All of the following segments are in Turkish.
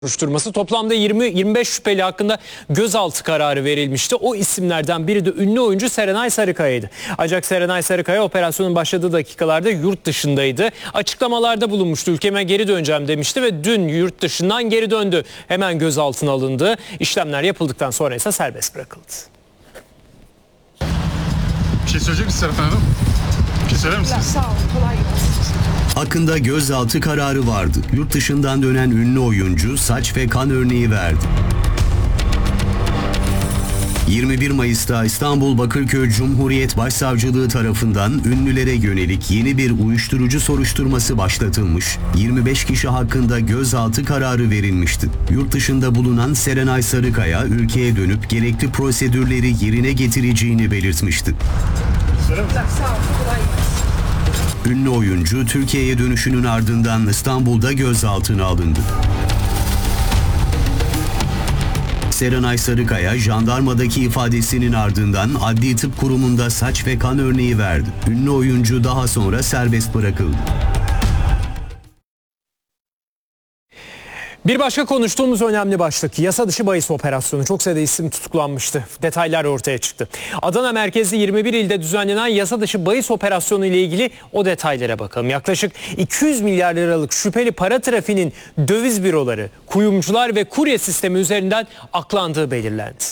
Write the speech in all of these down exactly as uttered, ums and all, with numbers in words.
Soruşturması toplamda yirmi yirmi beş şüpheli hakkında gözaltı kararı verilmişti. O isimlerden biri de ünlü oyuncu Serenay Sarıkaya'ydı. Ancak Serenay Sarıkaya operasyonun başladığı dakikalarda yurt dışındaydı. Açıklamalarda bulunmuştu. Ülkeme geri döneceğim demişti ve dün yurt dışından geri döndü. Hemen gözaltına alındı. İşlemler yapıldıktan sonra ise serbest bırakıldı. Bir şey söyleyecek misiniz Serap Hanım? Bir şey söyler misiniz? Sağ olun, kolay gelsin. Hakkında gözaltı kararı vardı. Yurt dışından dönen ünlü oyuncu saç ve kan örneği verdi. yirmi bir Mayıs'ta İstanbul Bakırköy Cumhuriyet Başsavcılığı tarafından ünlülere yönelik yeni bir uyuşturucu soruşturması başlatılmış. yirmi beş kişi hakkında gözaltı kararı verilmişti. Yurt dışında bulunan Serenay Sarıkaya ülkeye dönüp gerekli prosedürleri yerine getireceğini belirtmişti. Sağ olun, kolay gelsin. Ünlü oyuncu Türkiye'ye dönüşünün ardından İstanbul'da gözaltına alındı. Serenay Sarıkaya jandarmadaki ifadesinin ardından Adli Tıp Kurumu'nda saç ve kan örneği verdi. Ünlü oyuncu daha sonra serbest bırakıldı. Bir başka konuştuğumuz önemli başlık yasa dışı bahis operasyonu. Çok sayıda isim tutuklanmıştı. Detaylar ortaya çıktı. Adana merkezli yirmi bir ilde düzenlenen yasa dışı bahis operasyonu ile ilgili o detaylara bakalım. Yaklaşık iki yüz milyar liralık şüpheli para trafiğinin döviz büroları, kuyumcular ve kurye sistemi üzerinden aklandığı belirlendi.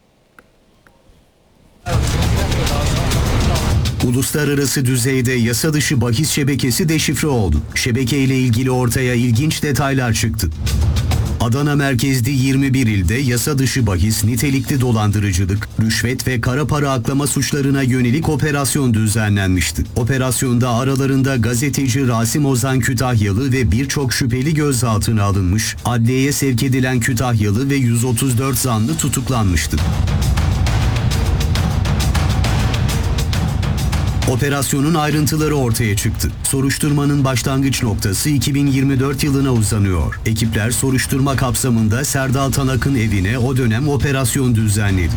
Uluslararası düzeyde yasa dışı bahis şebekesi deşifre oldu. Şebeke ile ilgili ortaya ilginç detaylar çıktı. Adana merkezli yirmi bir ilde yasa dışı bahis, nitelikli dolandırıcılık, rüşvet ve kara para aklama suçlarına yönelik operasyon düzenlenmişti. Operasyonda aralarında gazeteci Rasim Ozan Kütahyalı ve birçok şüpheli gözaltına alınmış, adliyeye sevk edilen Kütahyalı ve yüz otuz dört zanlı tutuklanmıştı. Operasyonun ayrıntıları ortaya çıktı. Soruşturmanın başlangıç noktası iki bin yirmi dört yılına uzanıyor. Ekipler soruşturma kapsamında Serdal Tanak'ın evine o dönem operasyon düzenledi.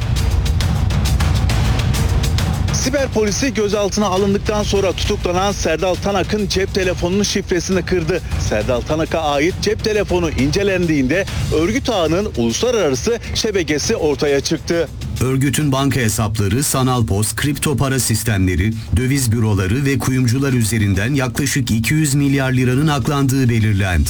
Siber polisi gözaltına alındıktan sonra tutuklanan Serdal Tanak'ın cep telefonunun şifresini kırdı. Serdal Tanak'a ait cep telefonu incelendiğinde örgüt ağının uluslararası şebekesi ortaya çıktı. Örgütün banka hesapları, sanal post, kripto para sistemleri, döviz büroları ve kuyumcular üzerinden yaklaşık iki yüz milyar liranın aklandığı belirlendi.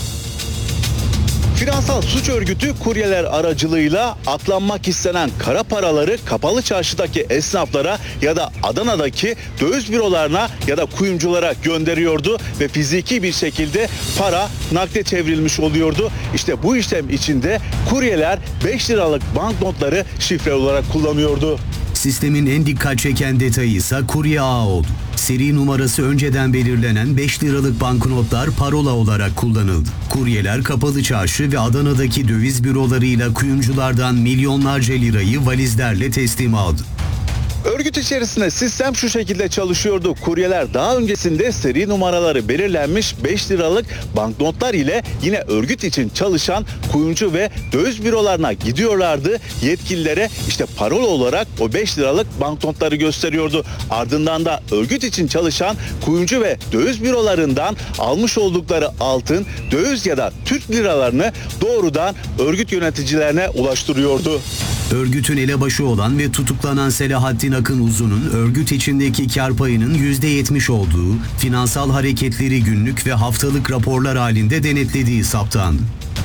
Finansal suç örgütü kuryeler aracılığıyla aklanmak istenen kara paraları kapalı çarşıdaki esnaflara ya da Adana'daki döviz bürolarına ya da kuyumculara gönderiyordu ve fiziki bir şekilde para nakde çevrilmiş oluyordu. İşte bu işlem içinde kuryeler beş liralık banknotları şifre olarak kullanıyordu. Sistemin en dikkat çeken detayı ise kurye ağı oldu. Seri numarası önceden belirlenen beş liralık banknotlar parola olarak kullanıldı. Kuryeler kapalı çarşı ve Adana'daki döviz bürolarıyla kuyumculardan milyonlarca lirayı valizlerle teslim aldı. Örgüt içerisinde sistem şu şekilde çalışıyordu. Kuryeler daha öncesinde seri numaraları belirlenmiş beş liralık banknotlar ile yine örgüt için çalışan kuyumcu ve döviz bürolarına gidiyorlardı. Yetkililere işte parola olarak o beş liralık banknotları gösteriyordu. Ardından da örgüt için çalışan kuyumcu ve döviz bürolarından almış oldukları altın, döviz ya da Türk liralarını doğrudan örgüt yöneticilerine ulaştırıyordu. Örgütün elebaşı olan ve tutuklanan Selahattin Akın Uzun'un örgüt içindeki kar payının yüzde yetmiş olduğu, finansal hareketleri günlük ve haftalık raporlar halinde denetlediği saptandı.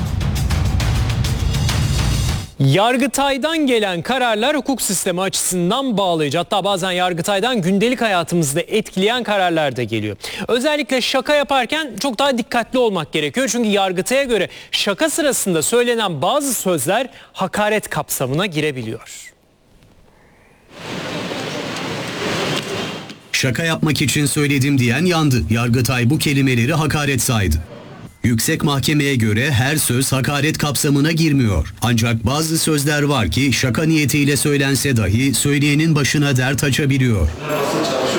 Yargıtay'dan gelen kararlar hukuk sistemi açısından bağlayıcı. Hatta bazen Yargıtay'dan gündelik hayatımızda etkileyen kararlar da geliyor. Özellikle şaka yaparken çok daha dikkatli olmak gerekiyor. Çünkü Yargıtay'a göre şaka sırasında söylenen bazı sözler hakaret kapsamına girebiliyor. Şaka yapmak için söyledim diyen yandı. Yargıtay bu kelimeleri hakaret saydı. Yüksek Mahkeme'ye göre her söz hakaret kapsamına girmiyor. Ancak bazı sözler var ki şaka niyetiyle söylense dahi söyleyenin başına dert açabiliyor.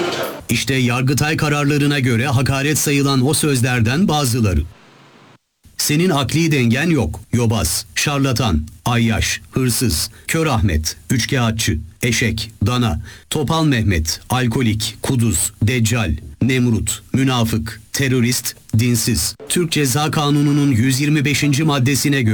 İşte Yargıtay kararlarına göre hakaret sayılan o sözlerden bazıları. Senin akli dengen yok. Yobaz, şarlatan, ayyaş, hırsız, kör Ahmet, üçkağıtçı, eşek, dana, topal Mehmet, alkolik, kuduz, deccal, Nemrut, münafık, terörist, dinsiz. Türk Ceza Kanunu'nun yüz yirmi beşinci maddesine göre